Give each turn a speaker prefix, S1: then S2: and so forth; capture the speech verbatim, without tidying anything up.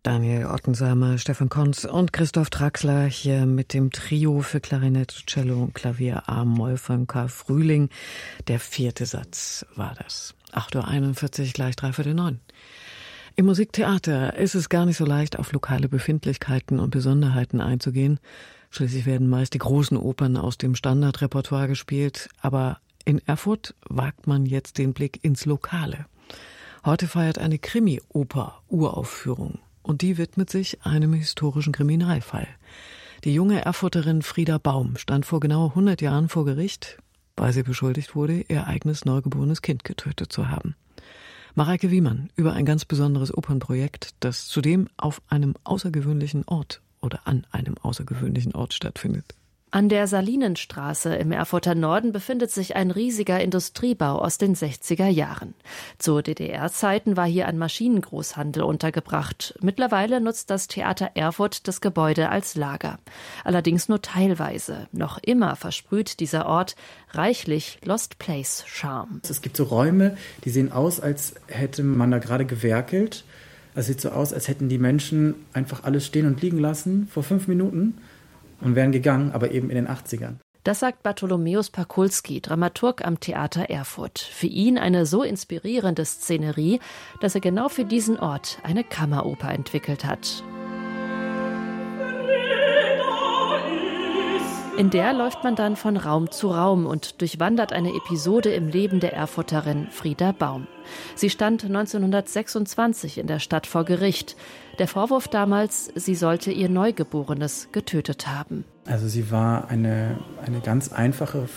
S1: Daniel Ottensamer, Stefan Konz und Christoph Traxler hier mit dem Trio für Klarinette, Cello und Klavier A-Moll von Karl Frühling. Der vierte Satz war das. acht Uhr einundvierzig, gleich dreiviertel neun. Im Musiktheater ist es gar nicht so leicht, auf lokale Befindlichkeiten und Besonderheiten einzugehen. Schließlich werden meist die großen Opern aus dem Standardrepertoire gespielt. Aber in Erfurt wagt man jetzt den Blick ins Lokale. Heute feiert eine Krimi-Oper Uraufführung. Und die widmet sich einem historischen Kriminalfall. Die junge Erfurterin Frieda Baum stand vor genau hundert Jahren vor Gericht, weil sie beschuldigt wurde, ihr eigenes neugeborenes Kind getötet zu haben. Mareike Wiemann über ein ganz besonderes Opernprojekt, das zudem auf einem außergewöhnlichen Ort oder an einem außergewöhnlichen Ort stattfindet.
S2: An der Salinenstraße im Erfurter Norden befindet sich ein riesiger Industriebau aus den sechziger Jahren. Zu D D R-Zeiten war hier ein Maschinengroßhandel untergebracht. Mittlerweile nutzt das Theater Erfurt das Gebäude als Lager. Allerdings nur teilweise. Noch immer versprüht dieser Ort reichlich Lost Place-Charme.
S3: Es gibt so Räume, die sehen aus, als hätte man da gerade gewerkelt. Es sieht so aus, als hätten die Menschen einfach alles stehen und liegen lassen vor fünf Minuten. Und wären gegangen, aber eben in den achtzigern.
S2: Das sagt Bartholomäus Pakulski, Dramaturg am Theater Erfurt. Für ihn eine so inspirierende Szenerie, dass er genau für diesen Ort eine Kammeroper entwickelt hat. In der läuft man dann von Raum zu Raum und durchwandert eine Episode im Leben der Erfurterin Frieda Baum. Sie stand neunzehnhundertsechsundzwanzig in der Stadt vor Gericht. Der Vorwurf damals, sie sollte ihr Neugeborenes getötet haben.
S3: Also sie war eine, eine ganz einfache